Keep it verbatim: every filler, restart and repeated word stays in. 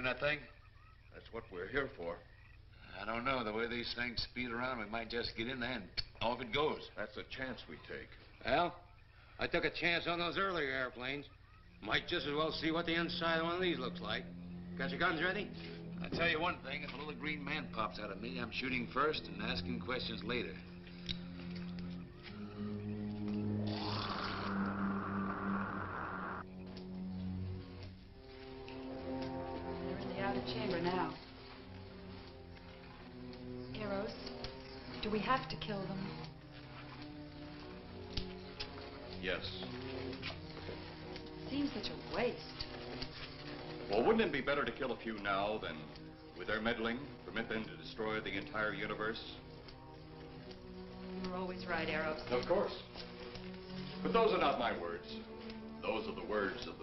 that thing? That's what we're here for. I don't know. The way these things speed around, we might just get in there and off it goes. That's a chance we take. Well, I took a chance on those earlier airplanes. Might just as well see what the inside of one of these looks like. Got your guns ready? I'll tell you one thing. If a little green man pops out of me, I'm shooting first and asking questions later. They're in the outer chamber now. Eros, do we have to kill them? Yes. Seems such a waste. Well, wouldn't it be better to kill a few now than, with their meddling, permit them to destroy the entire universe? You're always right, Eros. Of course. But those are not my words. Those are the words of